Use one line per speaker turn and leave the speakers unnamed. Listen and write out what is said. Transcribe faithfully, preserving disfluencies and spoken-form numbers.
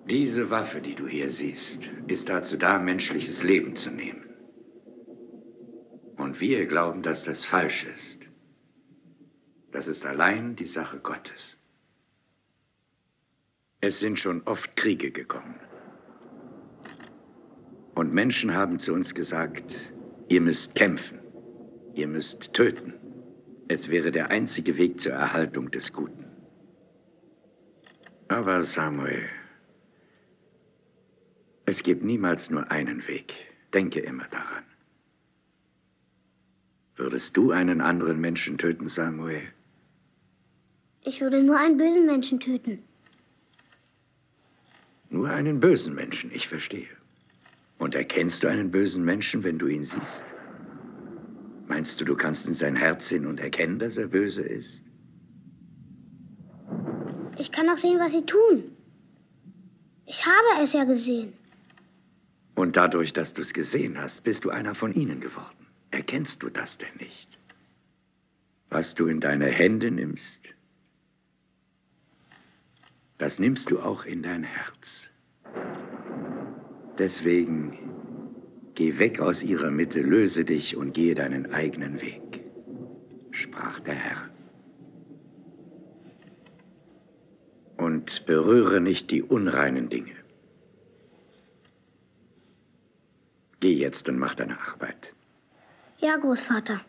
Diese Waffe, die du hier siehst, ist dazu da, menschliches Leben zu nehmen. Und wir glauben, dass das falsch ist. Das ist allein die Sache Gottes. Es sind schon oft Kriege gekommen. Und Menschen haben zu uns gesagt, ihr müsst kämpfen, ihr müsst töten. Es wäre der einzige Weg zur Erhaltung des Guten. Aber Samuel, es gibt niemals nur einen Weg. Denke immer daran. Würdest du einen anderen Menschen töten, Samuel?
Ich würde nur einen bösen Menschen töten.
Nur einen bösen Menschen, ich verstehe. Und erkennst du einen bösen Menschen, wenn du ihn siehst? Meinst du, du kannst in sein Herz sehen und erkennen, dass er böse ist?
Ich kann auch sehen, was sie tun. Ich habe es ja gesehen.
Und dadurch, dass du es gesehen hast, bist du einer von ihnen geworden. Erkennst du das denn nicht? Was du in deine Hände nimmst, das nimmst du auch in dein Herz. Deswegen geh weg aus ihrer Mitte, löse dich und gehe deinen eigenen Weg, sprach der Herr. Und berühre nicht die unreinen Dinge. Geh jetzt und mach deine Arbeit.
Ja, Großvater.